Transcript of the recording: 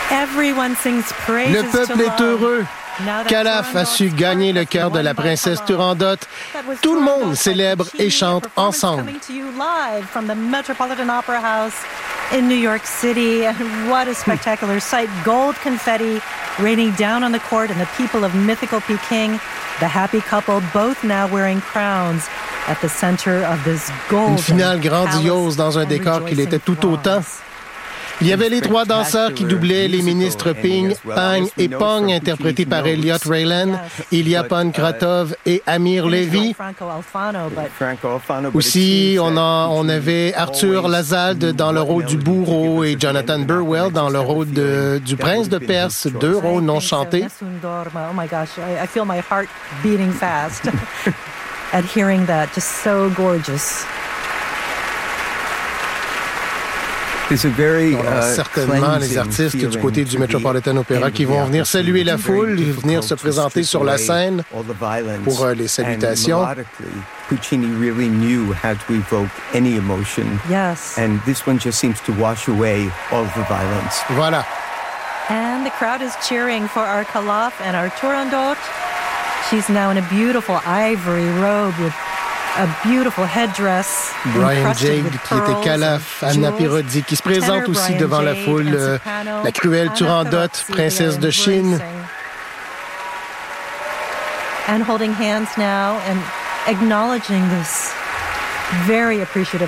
Everyone sings praises Le peuple to est love. heureux. Now that Calaf a su gagner le cœur de la princesse Turandot. Tout le monde célèbre et chante ensemble. Coming to you live from the Metropolitan Opera House in New York City. And what a spectacular sight. Gold confetti raining down on the court and the people of mythical Peking. The happy couple, both now wearing crowns at the center of this golden Une finale grandiose dans un décor qui l'était tout autant. Il y avait les trois danseurs qui doublaient les ministres Ping, Pang et Pong, interprétés par Elliot Raylan, Ilya Pankratov et Amir Levy. Aussi, on avait Arthur Lazalde dans le rôle du bourreau et Jonathan Burwell dans le rôle du prince de Perse, deux rôles non chantés. Oh my gosh, I feel my heart beating fast at hearing that. Just so gorgeous. On a certainement les artistes du côté du Metropolitan Opera qui vont venir saluer la foule, venir se présenter sur la scène pour les salutations. Puccini really knew how to evoke any emotion. Yes. And this one just seems to wash away all the violence. Voilà. And the crowd is cheering for our Calaf and our Turandot. She's now in a beautiful ivory robe with a beautiful headdress. Brian Jade, qui était Calaf, Anna Pirozzi, qui se présente aussi devant la foule, la cruelle Turandot, princesse de Chine. And holding hands now and acknowledging this very appreciative